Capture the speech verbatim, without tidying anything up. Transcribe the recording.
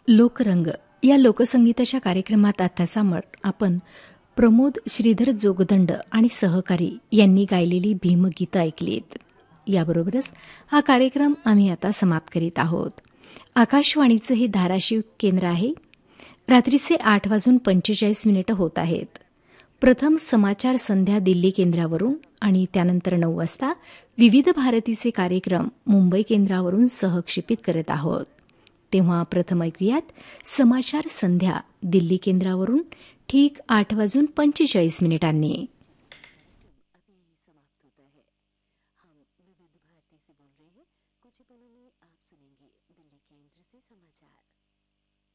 लोकरंग या लोकसंगीताच्या कार्यक्रमात आताचा मठ आपण प्रमोद श्रीधर जोगदंड आणि सहकारी यांनी गायलेली भीमगीतं ऐकलीत. याबरोबरच हा कार्यक्रम आम्ही आता समाप्त करीत आहोत. आकाशवाणीचं हे धाराशिव केंद्र आहे. रात्रीचे आठ वाजून पंचेचाळीस मिनिटं होत आहेत. प्रथम समाचार संध्या दिल्ली केंद्रावरून आणि त्यानंतर नऊ वाजता विविध भारतीचे कार्यक्रम मुंबई केंद्रावरून सहक्षेपित करत आहोत. तेव्हा प्रथम ऐकूयात समाचार संध्या दिल्ली केंद्रावरून ठीक आठ वाजून पंचेचाळीस मिनिटांनी.